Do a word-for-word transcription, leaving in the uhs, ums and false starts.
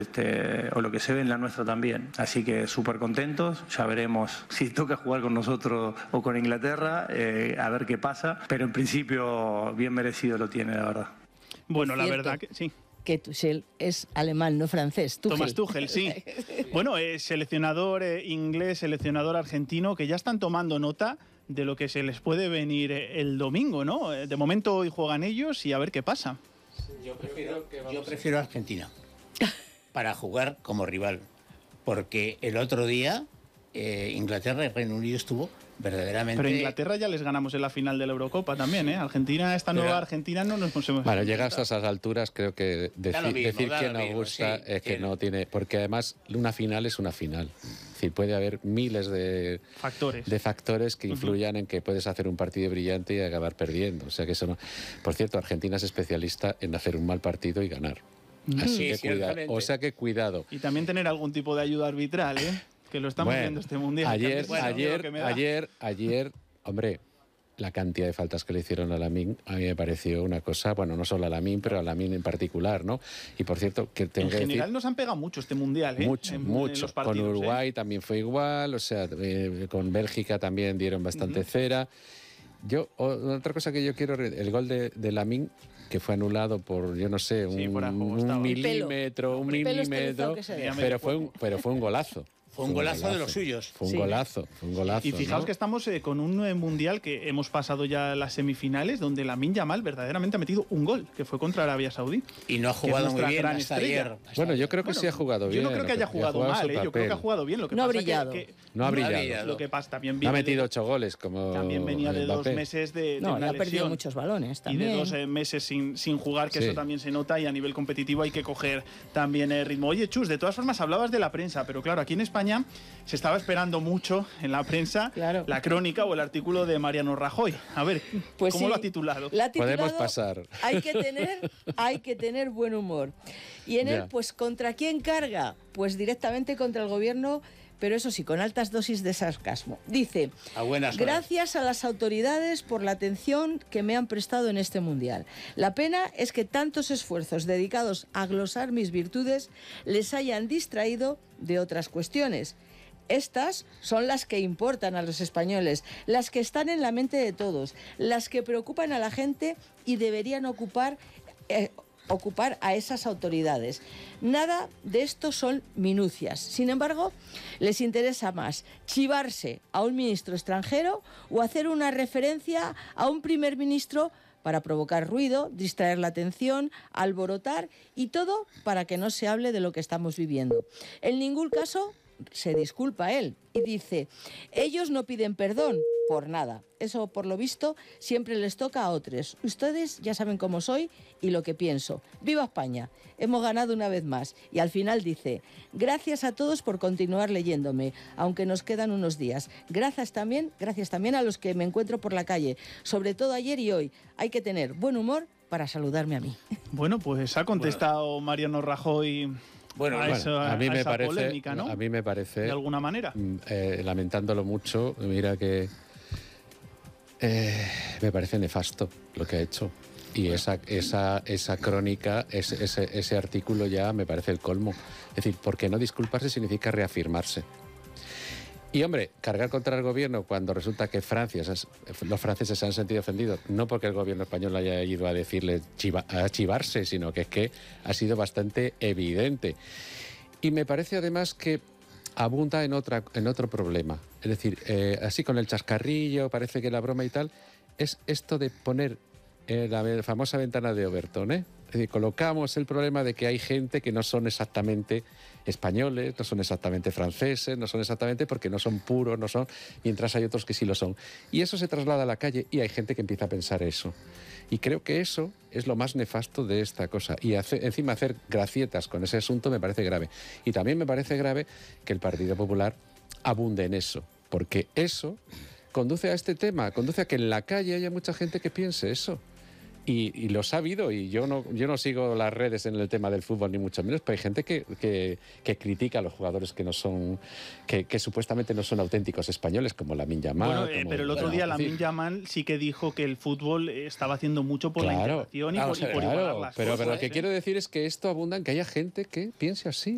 Este, o lo que se ve en la nuestra también. Así que súper contentos, ya veremos si toca jugar con nosotros o con Inglaterra, eh, a ver qué pasa, pero en principio bien merecido lo tiene, la verdad. Bueno, la verdad que sí. Que Tuchel es alemán, no francés. Tuchel. Thomas Tuchel, sí. Bueno, es seleccionador eh, inglés, seleccionador argentino, que ya están tomando nota de lo que se les puede venir el domingo, ¿no? De momento hoy juegan ellos y a ver qué pasa. Yo prefiero, yo prefiero Argentina para jugar como rival, porque el otro día eh, Inglaterra y Reino Unido estuvo verdaderamente... Pero Inglaterra ya les ganamos en la final de la Eurocopa también, ¿eh? Argentina, esta nueva Pero... Argentina no nos hemos... Bueno, llegas a esas alturas, creo que deci mismo, decir que no mismo, gusta sí, es que, que no tiene... Porque además una final es una final. Es decir, puede haber miles de factores, de factores que influyan uh-huh. en que puedes hacer un partido brillante y acabar perdiendo. O sea que eso no... Por cierto, Argentina es especialista en hacer un mal partido y ganar. Así sí, que cuidado. O sea que cuidado. Y también tener algún tipo de ayuda arbitral, ¿eh? Que lo estamos bueno, viendo este mundial. Ayer, bueno, ayer, ayer, ayer, hombre, la cantidad de faltas que le hicieron a Lamine a mí me pareció una cosa, bueno, no solo a Lamine, pero a Lamine en particular, ¿no? Y por cierto, que tengo en que general decir, nos han pegado mucho este mundial, ¿eh? Mucho, en, mucho. En los partidos, con Uruguay ¿eh? también fue igual, o sea, eh, con Bélgica también dieron bastante uh-huh. cera. Yo, otra cosa que yo quiero, el gol de, de Lamine, que fue anulado por, yo no sé, un, sí, un milímetro, un milímetro, pero fue un, pero fue un golazo. Fue un golazo, golazo de los suyos. Fue un sí. golazo, fue un golazo. Y fijaos ¿no? que estamos eh, con un eh, mundial que hemos pasado ya las semifinales, donde Lamine Yamal verdaderamente ha metido un gol, que fue contra Arabia Saudí. Y no ha jugado muy bien hasta ayer. Hasta bueno, yo creo que bueno, sí ha jugado bien. Yo no creo que haya jugado, jugado mal, ¿eh? Yo creo que ha jugado bien. Lo que no pasa ha brillado. Que, que no ha brillado. brillado. Lo que pasa también no ha metido de, ocho goles, como también venía de Mbappé. dos meses de, de no, una ha perdido lesión. muchos balones también. Y de dos eh, meses sin, sin jugar, que sí. eso también se nota, y a nivel competitivo hay que coger también el ritmo. Oye, Chus, de todas formas hablabas de la prensa, pero claro, aquí en España se estaba esperando mucho en la prensa claro. la crónica o el artículo de Mariano Rajoy. A ver, pues ¿cómo sí, lo ha titulado? La ha titulado Podemos pasar. Hay que tener, hay que tener buen humor. Y en ya. él, pues, ¿contra quién carga? Pues directamente contra el gobierno, pero eso sí, con altas dosis de sarcasmo. Dice, a buenas horas. Gracias a las autoridades por la atención que me han prestado en este mundial. La pena es que tantos esfuerzos dedicados a glosar mis virtudes les hayan distraído de otras cuestiones. Estas son las que importan a los españoles, las que están en la mente de todos, las que preocupan a la gente y deberían ocupar, eh, ocupar a esas autoridades. Nada de esto son minucias. Sin embargo, les interesa más chivarse a un ministro extranjero o hacer una referencia a un primer ministro para provocar ruido, distraer la atención, alborotar y todo para que no se hable de lo que estamos viviendo. En ningún caso se disculpa él y dice, ellos no piden perdón por nada. Eso, por lo visto, siempre les toca a otros. Ustedes ya saben cómo soy y lo que pienso. ¡Viva España! Hemos ganado una vez más. Y al final dice, gracias a todos por continuar leyéndome, aunque nos quedan unos días. Gracias también, gracias también a los que me encuentro por la calle, sobre todo ayer y hoy. Hay que tener buen humor para saludarme a mí. Bueno, pues ha contestado bueno. Mariano Rajoy... Bueno, a, bueno, eso, a, a mí a me esa parece, polémica, ¿no? A mí me parece... De alguna manera. Eh, lamentándolo mucho, mira que... Eh, me parece nefasto lo que ha hecho. Y bueno. esa, esa, esa crónica, ese, ese, ese artículo ya me parece el colmo. Es decir, porque no disculparse significa reafirmarse. Y, hombre, cargar contra el gobierno cuando resulta que Francia, los franceses se han sentido ofendidos, no porque el gobierno español haya ido a decirle chiva, a chivarse, sino que es que ha sido bastante evidente. Y me parece además que abunda en, otra, en otro problema. Es decir, eh, así con el chascarrillo, parece que la broma y tal, es esto de poner eh, la famosa ventana de Overton, ¿eh? Es decir, colocamos el problema de que hay gente que no son exactamente españoles, no son exactamente franceses, no son exactamente porque no son puros, no son, mientras hay otros que sí lo son. Y eso se traslada a la calle y hay gente que empieza a pensar eso. Y creo que eso es lo más nefasto de esta cosa. Y hace, encima hacer gracietas con ese asunto me parece grave. Y también me parece grave que el Partido Popular abunde en eso, porque eso conduce a este tema, conduce a que en la calle haya mucha gente que piense eso. Y, y lo ha habido, y yo no, yo no sigo las redes en el tema del fútbol ni mucho menos, pero hay gente que, que, que critica a los jugadores que no son, que, que supuestamente no son auténticos españoles, como Lamine Yamal. Bueno, eh, como, pero el otro bueno, día Lamine Yamal sí que dijo que el fútbol estaba haciendo mucho por claro, la integración y, claro, por, y por claro, igualar las pero, cosas. pero lo que ¿eh? quiero decir es que esto abunda en que haya gente que piense así.